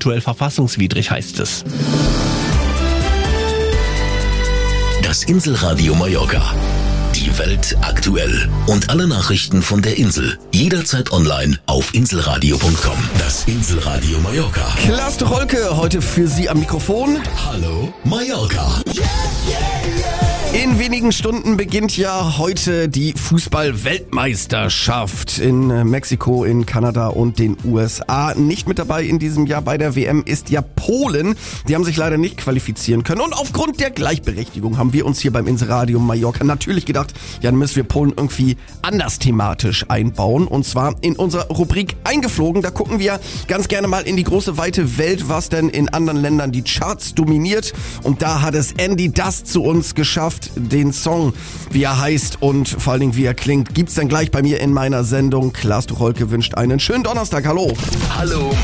aktuell verfassungswidrig, heißt es. Das Inselradio Mallorca. Die Welt aktuell. Und alle Nachrichten von der Insel. Jederzeit online auf inselradio.com. Das Inselradio Mallorca. Klaas Tucholke heute für Sie am Mikrofon. Hallo Mallorca. In wenigen Stunden beginnt ja heute die Fußball-Weltmeisterschaft in Mexiko, in Kanada und den USA. Nicht mit dabei in diesem Jahr bei der WM ist ja Polen. Die haben sich leider nicht qualifizieren können. Und aufgrund der Gleichberechtigung haben wir uns hier beim Inselradio Mallorca natürlich gedacht, ja, dann müssen wir Polen irgendwie anders thematisch einbauen. Und zwar in unserer Rubrik Eingeflogen. Da gucken wir ganz gerne mal in die große weite Welt, was denn in anderen Ländern die Charts dominiert. Und da hat es Andy Dust zu uns geschafft. Den Song, wie er heißt und vor allen Dingen wie er klingt, gibt's dann gleich bei mir in meiner Sendung. Klaas Tucholke wünscht einen schönen Donnerstag. Hallo. Hallo